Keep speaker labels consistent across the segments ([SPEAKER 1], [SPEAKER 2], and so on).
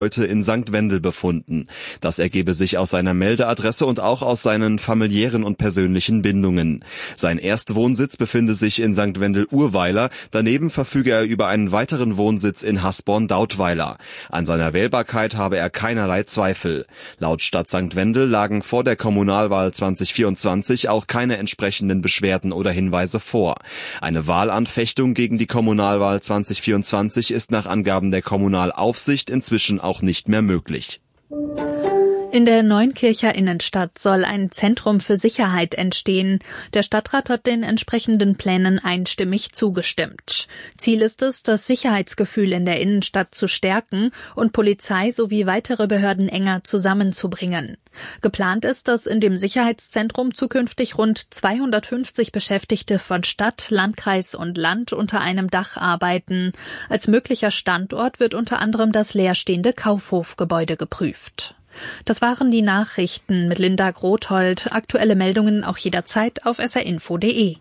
[SPEAKER 1] heute in St. Wendel befunden. Das ergebe sich aus seiner Meldeadresse und auch aus seinen familiären und persönlichen Bindungen. Sein Erstwohnsitz befinde sich in St. Wendel-Urweiler, daneben verfüge er über einen weiteren Wohnsitz in Hasborn-Dautweiler. An seiner Wählbarkeit habe er keinerlei Zweifel. Laut Stadt St. Wendel lagen vor der Kommunalwahl 2024 auch keine entsprechenden Beschwerden oder Hinweise vor. Eine Wahlanfechtung gegen die Kommunalwahl 2024 ist nach Angaben der Kommunalaufsicht inzwischen auch nicht mehr möglich.
[SPEAKER 2] In der Neunkircher Innenstadt soll ein Zentrum für Sicherheit entstehen. Der Stadtrat hat den entsprechenden Plänen einstimmig zugestimmt. Ziel ist es, das Sicherheitsgefühl in der Innenstadt zu stärken und Polizei sowie weitere Behörden enger zusammenzubringen. Geplant ist, dass in dem Sicherheitszentrum zukünftig rund 250 Beschäftigte von Stadt, Landkreis und Land unter einem Dach arbeiten. Als möglicher Standort wird unter anderem das leerstehende Kaufhofgebäude geprüft. Das waren die Nachrichten mit Linda Grothold. Aktuelle Meldungen auch jederzeit auf srinfo.de.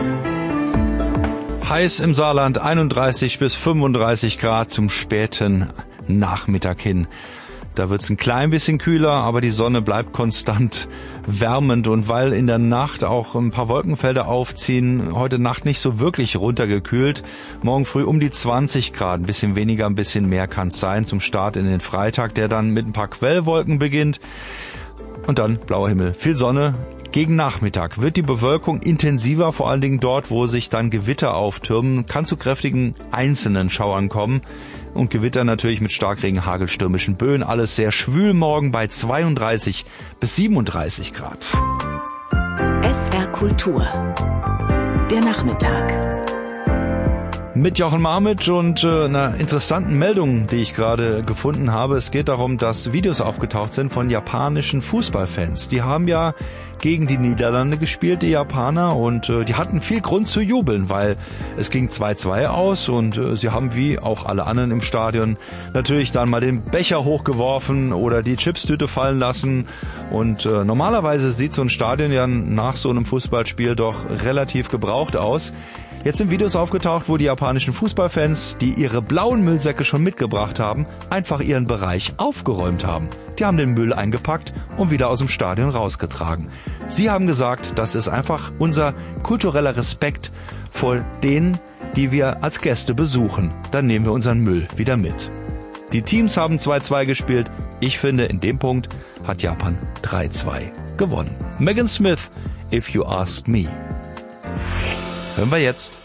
[SPEAKER 3] Heiß im Saarland, 31 bis 35 Grad zum späten Nachmittag hin. Da wird's ein klein bisschen kühler, aber die Sonne bleibt konstant wärmend. Und weil in der Nacht auch ein paar Wolkenfelder aufziehen, heute Nacht nicht so wirklich runtergekühlt. Morgen früh um die 20 Grad, ein bisschen weniger, ein bisschen mehr kann's sein zum Start in den Freitag, der dann mit ein paar Quellwolken beginnt. Und dann blauer Himmel, viel Sonne. Gegen Nachmittag wird die Bewölkung intensiver, vor allen Dingen dort, wo sich dann Gewitter auftürmen, kann zu kräftigen einzelnen Schauern kommen. Und Gewitter natürlich mit Starkregen, hagelstürmischen Böen. Alles sehr schwül morgen bei 32 bis 37 Grad.
[SPEAKER 4] SR Kultur. Der Nachmittag.
[SPEAKER 3] Mit Jochen Marmit und einer interessanten Meldung, die ich gerade gefunden habe. Es geht darum, dass Videos aufgetaucht sind von japanischen Fußballfans. Die haben ja gegen die Niederlande gespielt, die Japaner, und die hatten viel Grund zu jubeln, weil es ging 2-2 aus und sie haben wie auch alle anderen im Stadion natürlich dann mal den Becher hochgeworfen oder die Chipstüte fallen lassen. Und normalerweise sieht so ein Stadion ja nach so einem Fußballspiel doch relativ gebraucht aus. Jetzt sind Videos aufgetaucht, wo die japanischen Fußballfans, die ihre blauen Müllsäcke schon mitgebracht haben, einfach ihren Bereich aufgeräumt haben. Die haben den Müll eingepackt und wieder aus dem Stadion rausgetragen. Sie haben gesagt, das ist einfach unser kultureller Respekt vor denen, die wir als Gäste besuchen. Dann nehmen wir unseren Müll wieder mit. Die Teams haben 2-2 gespielt. Ich finde, in dem Punkt hat Japan 3-2 gewonnen. Megan Smith, If You Ask Me. Hören wir jetzt.